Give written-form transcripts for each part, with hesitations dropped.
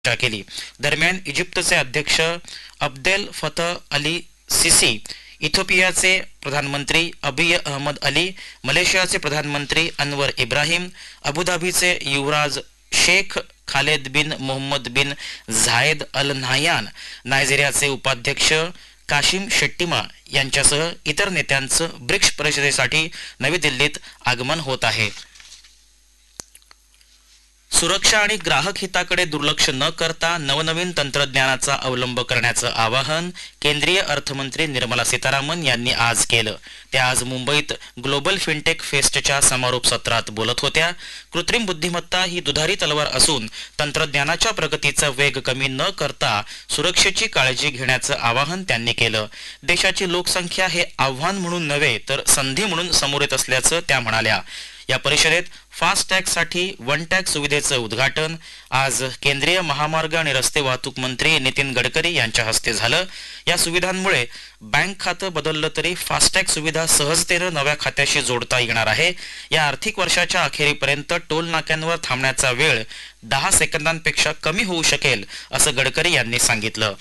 चर्चा केली। दरम्यान इजिप्तचे अध्यक्ष अब्देल फतह अली सिसी, इथिओपियाचे प्रधानमंत्री अबिय अहमद अली, मलेशियाचे प्रधानमंत्री अनवर इब्राहिम, अबुधाबीचे युवराज शेख खालेद बिन मोहम्मद बिन झायेद अल नाह्यान, नायजेरियाचे उपाध्यक्ष काशिम शेट्टीमा यांच्यासह इतर नेत्यांचं ब्रिक्स परिषदेसाठी नवी दिल्लीत आगमन होत आहे। सुरक्षा आणि ग्राहक हिताकडे दुर्लक्ष न करता नवनवीन तंत्रज्ञानाचा अवलंब करण्याचं आवाहन केंद्रीय अर्थमंत्री निर्मला सीतारामन यांनी आज केलं। त्या आज मुंबईत ग्लोबल फिनटेक फेस्टच्या समारोप सत्रात बोलत होत्या। कृत्रिम बुद्धिमत्ता ही दुधारी तलवार असून तंत्रज्ञानाच्या प्रगतीचा वेग कमी न करता सुरक्षेची काळजी घेण्याचं आवाहन त्यांनी केलं। देशाची लोकसंख्या हे आव्हान म्हणून नव्हे तर संधी म्हणून समोर येत असल्याचं त्या म्हणाल्या। या परिषदेत फास्टॅगसाठी वन टॅग सुविधेचं उद्घाटन आज केंद्रीय महामार्ग आणि रस्ते वाहतूक मंत्री नितीन गडकरी यांच्या हस्ते झालं। या सुविधांमुळे बँक खातं बदललं तरी फास्टॅग सुविधा सहजतेनं नव्या खात्याशी जोडता येणार आहे। या आर्थिक वर्षाच्या अखेरीपर्यंत टोल नाक्यांवर थांबण्याचा वेळ 10 सेकंदांपेक्षा कमी होऊ शकेल असं गडकरी यांनी सांगितलं।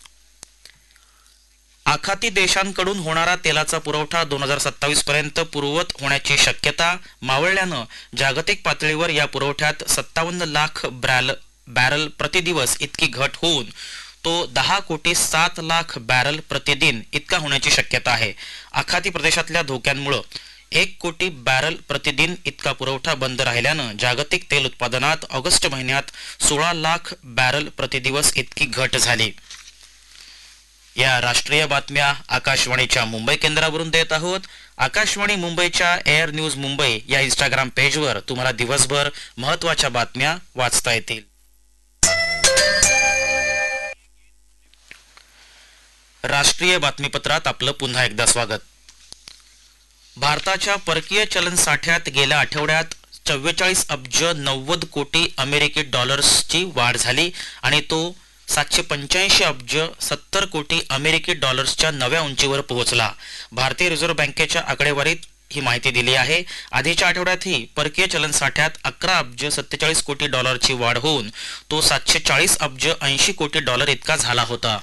आखाती देशांकडून होणारा तेलाचा पुरवठा 2027 पर्यंत पूर्ववत होण्याची शक्यता मावळल्यानं जागतिक पातळीवर या पुरवठ्यात 57 लाख बॅरल प्रतिदिवस इतकी घट होऊन तो 10 कोटी 7 लाख बॅरल प्रतिदिन इतका होण्याची शक्यता आहे। आखाती प्रदेशातल्या धोक्यांमुळे 1 कोटी बॅरल प्रतिदिन इतका पुरवठा बंद राहिल्यानं जागतिक तेल उत्पादनात ऑगस्ट महिन्यात 16 लाख बॅरल प्रतिदिवस इतकी घट झाली। या राष्ट्रीय बातम्या आकाशवाणीच्या मुंबई केंद्रावरून देत आहोत। आकाशवाणी मुंबईच्या एअर न्यूज मुंबई या इंस्टाग्राम पेजवर तुम्हाला दिवसभर महत्त्वाच्या बातम्या वाचता येतील। राष्ट्रीय बातमीपत्रात आपलं पुन्हा एकदा स्वागत। भारताच्या परकीय चलन साठ्यात गेल्या आठवड्यात 44 अब्ज 90 कोटी अमेरिकी डॉलर्सची वाढ झाली आणि तो 785 अब्ज 70 कोटी अमेरिकी डॉलर्सच्या नव्या उंचीवर पोहोचला। भारतीय रिझर्व्ह बँकेच्या आकडेवारीत ही माहिती दिली आहे। आधीच्या आठवड्यातही परकीय चलन साठ्यात 11 अब्ज 47 कोटी डॉलरची वाढ होऊन तो 740 अब्ज 80 कोटी डॉलर इतका झाला होता।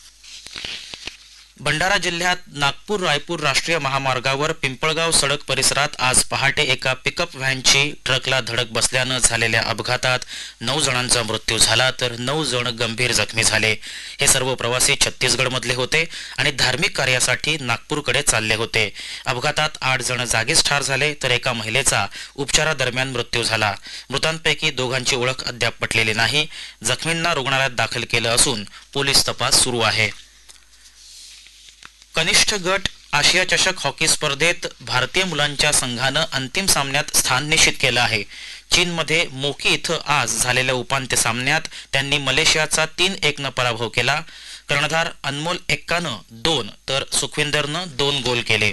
भंडारा जिल्ह्यात नागपूर रायपूर राष्ट्रीय महामार्गावर पिंपळगाव सडक परिसरात आज पहाटे एका पिकअप व्हॅनची ट्रकला धडक बसल्यानं झालेल्या अपघातात 9 जणांचा मृत्यू झाला तर 9 जण गंभीर जखमी झाले। हे सर्व प्रवासी छत्तीसगडमधले होते आणि धार्मिक कार्यासाठी नागपूरकडे चालले होते। अपघातात 8 जण जागीच ठार झाले तर एका महिलेचा उपचारादरम्यान मृत्यू झाला। मृतांपैकी दोघांची ओळख अद्याप पटलेली नाही। जखमींना रुग्णालयात दाखल केलं असून पोलीस तपास सुरू आहे। कनिष्ठ गट आशिया चषक हॉकी स्पर्धेत भारतीय मुलांच्या संघानं अंतिम सामन्यात स्थान निश्चित केलं आहे। चीनमध्ये मोकी इथं आज झालेल्या उपांत्य सामन्यात त्यांनी मलेशियाचा 3-1 पराभव केला। कर्णधार अनमोल एक्कानं 2 तर सुखविंदरनं 2 गोल केले।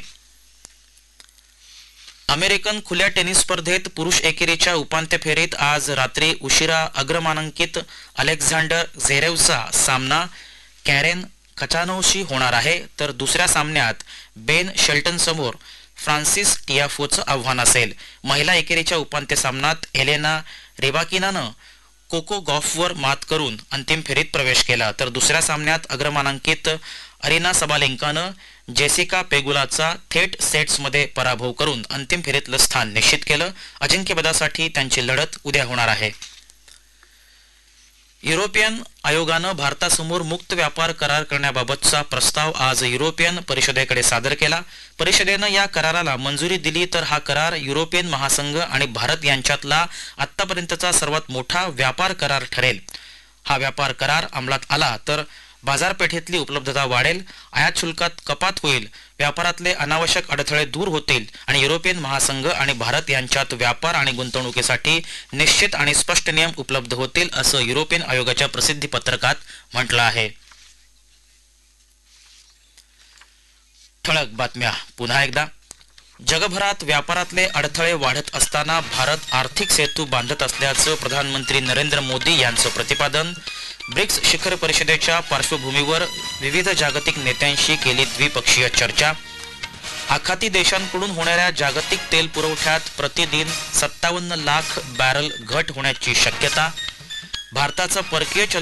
अमेरिकन खुल्या टेनिस स्पर्धेत पुरुष एकेरीच्या उपांत्य फेरीत आज रात्री उशिरा अग्रमानांकित अलेक्झांडर झेरेवचा सामना कॅरेन खचानोशी होणार आहे तर दुसऱ्या सामन्यात बेन शेल्टन समोर फ्रान्सिस टियाफोचं आव्हान असेल। महिला एकेरीच्या उपांत्य सामन्यात एलेना रेबाकिनानं कोको गॉफवर मात करून अंतिम फेरीत प्रवेश केला तर दुसऱ्या सामन्यात अग्रमानांकित अरिना सबालेंकानं जेसिका पेगुलाचा थेट सेट्समध्ये पराभव करून अंतिम फेरीतलं स्थान निश्चित केलं। अजिंक्यपदासाठी त्यांची लढत उद्या होणार आहे। युरोपियन आयोगानं भारतासमोर मुक्त व्यापार करार करण्याबाबतचा प्रस्ताव आज युरोपियन परिषदेकडे सादर केला। परिषदेनं या कराराला मंजुरी दिली तर हा करार युरोपियन महासंघ आणि भारत यांच्यातला आतापर्यंतचा सर्वात मोठा व्यापार करार ठरेल। हा व्यापार करार अंमलात आला तर बाजारपेठेतली उपलब्धता वाढेल, आयात शुल्कात कपात होईल, व्यापारातले अनावश्यक अडथळे दूर होतील आणि युरोपियन महासंघ आणि भारत यांच्यात व्यापार आणि गुंतवणुकीसाठी निश्चित आणि स्पष्ट नियम उपलब्ध होतील असं युरोपियन आयोगाच्या प्रसिद्धी पत्रकात म्हटलं आहे। ठळक बातम्या पुन्हा एकदा। जगभरात व्यापारातले अडथळे वाढत असताना भारत आर्थिक सेतू बांधत असल्याचं प्रधानमंत्री नरेंद्र मोदी यांचं प्रतिपादन। ब्रिक्स शिखर परिषदेच्या पार्श्वभूमीवर विविध जागतिक नेत्यांशी केली द्विपक्षीय चर्चा। आखाती देशांकडून होणाऱ्या जागतिक तेल पुरवठ्यात प्रतिदिन 57 लाख बॅरल घट होण्याची शक्यता। भारताचं परकीय